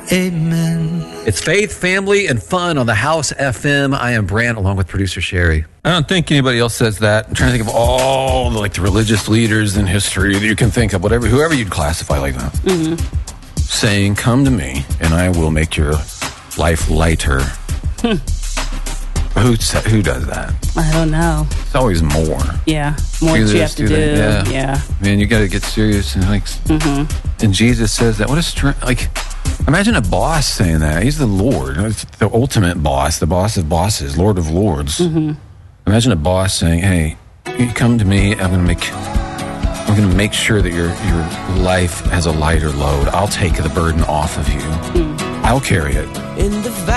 Amen. It's faith, family, and fun on the House FM. I am Brant, along with producer Sherry. I don't think anybody else says that. I'm trying to think of all the religious leaders in history that you can think of, whoever you'd classify like that. Mm-hmm. Saying, come to me, and I will make your life lighter. Who does that? I don't know. It's always more. Yeah, more that you have to do. Yeah. Man, you got to get serious. And and Jesus says that. What a imagine a boss saying that. He's the Lord, the ultimate boss, the boss of bosses, Lord of Lords. Mm-hmm. Imagine a boss saying, "Hey, you come to me. I'm going to make sure that your life has a lighter load. I'll take the burden off of you. I'll carry it." In the